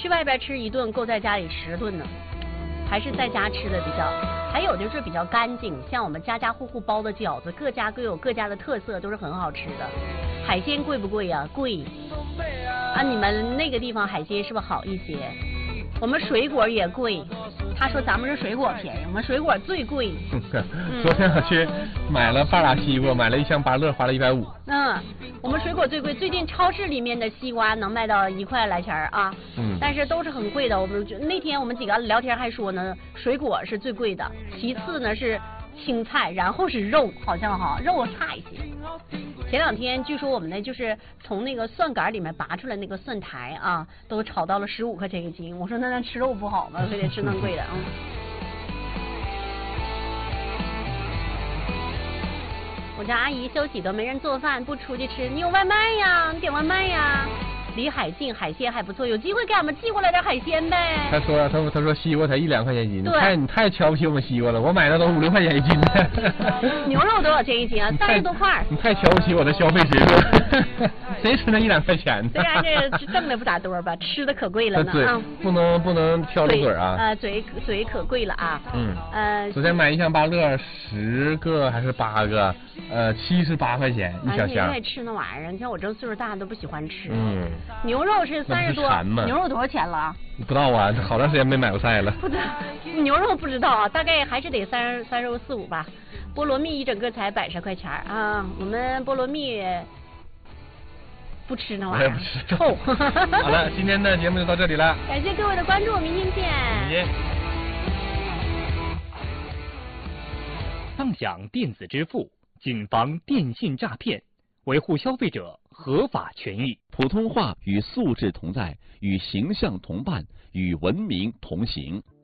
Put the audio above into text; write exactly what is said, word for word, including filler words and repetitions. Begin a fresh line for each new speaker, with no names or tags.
去外边吃一顿够在家里十顿呢，还是在家吃的比较。还有就是比较干净，像我们家家户户包的饺子，各家各有各家的特色，都是很好吃的。海鲜贵不贵呀？贵。啊，你们那个地方海鲜是不是好一些？我们水果也贵。他说咱们这水果便宜，我们水果最贵。
嗯、昨天我去买了半拉西瓜，买了一箱芭乐，花了一百五。
嗯，我们水果最贵。最近超市里面的西瓜能卖到一块来钱啊。
嗯。但
是都是很贵的。我们那天我们几个聊天还说呢，水果是最贵的，其次呢是青菜，然后是肉，好像哈肉差一些。前两天据说我们呢就是从那个蒜杆里面拔出来那个蒜苔啊，都炒到了十五块钱一斤。我说那那吃肉不好吗？非得吃那么贵的啊。我家阿姨休息都没人做饭，不出去吃，你有外卖呀？你点外卖呀？离海近，海鲜还不错，有机会给俺们寄过来点海鲜呗。
他说他他说西瓜才一两块钱一斤，你太你太瞧不起我们西瓜了，我买的都五六块钱一斤的。
牛肉多少钱一斤啊？三十多块。
你太瞧不起我的消费水准，谁吃那一两块钱呢？
虽然这挣的不咋多吧，吃的可贵了呢啊！
不能不能挑着嘴啊！
呃，嘴嘴可贵了啊！
嗯
呃，
昨天买一箱芭乐，十个还是八个，呃，七十八块钱一小箱。
你爱吃那玩意儿，你像我这岁数大都不喜欢吃。
嗯。
牛肉是三十多，牛肉多少钱了？
不知道啊，好长时间没买过菜了。
不知道，牛肉不知道啊，大概还是得三三十四五吧。菠萝蜜一整个才百十块钱啊，我们菠萝蜜不吃那玩意儿，臭。
好了，今天的节目就到这里了，
感谢各位的关注，明天见。
明天。
畅享电子支付，谨防电信诈骗，维护消费者合法权益。
普通话与素质同在，与形象同伴，与文明同行。